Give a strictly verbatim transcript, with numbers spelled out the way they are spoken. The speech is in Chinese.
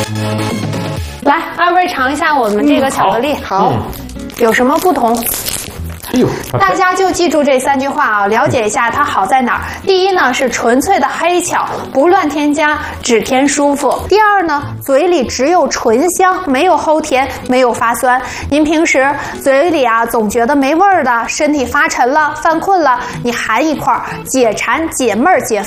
来，二位尝一下我们这个巧克力， 嗯、好，嗯、 有什么不同？ 哎呦， 大家就记住这三句话啊，了解一下它好在哪儿。第一呢是纯粹的黑巧，不乱添加，只添舒服。第二呢，嘴里只有醇香，没有齁甜，没有发酸。您平时嘴里啊总觉得没味儿的，身体发沉了、犯困了，你含一块解馋解闷儿解。